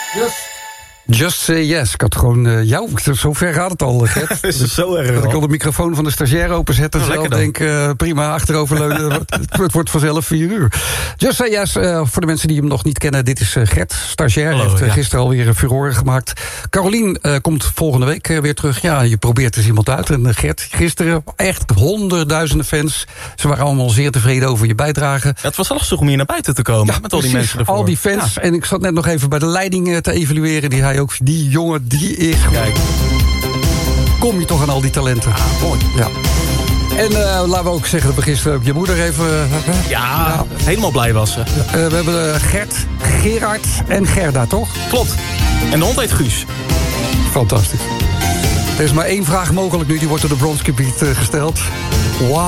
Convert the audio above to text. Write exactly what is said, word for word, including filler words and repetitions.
Yes. Just say yes. Ik had gewoon uh, jou. Zo ver gaat het al, Gert. Is het zo erg? Dat ik al de microfoon van de stagiair openzetten. Oh, zelf denk, uh, prima, achteroverleunen. het, het wordt vanzelf vier uur. Just say yes. Uh, voor de mensen die hem nog niet kennen. Dit is uh, Gert, stagiair. Hij heeft uh, ja. gisteren alweer een furore gemaakt. Carolien uh, komt volgende week uh, weer terug. Ja, je probeert dus iemand uit. En uh, Gert, gisteren echt honderdduizenden fans. Ze waren allemaal zeer tevreden over je bijdrage. Ja, het was lastig om hier naar buiten te komen. Ja, met al die mensen ervoor. Al die fans. Ja. En ik zat net nog even bij de leiding uh, te evalueren. Die hij ook, die jongen, die is... Kijk. Kom je toch aan al die talenten. Ah, mooi. Ja. En uh, laten we ook zeggen dat we gisteren ook je moeder even... Uh, ja, ja, helemaal blij was ze. Uh, we hebben uh, Gert, Gerard en Gerda, toch? Klopt. En de hond heet Guus. Fantastisch. Er is maar één vraag mogelijk nu, die wordt door de Bronsgebied uh, gesteld. Why?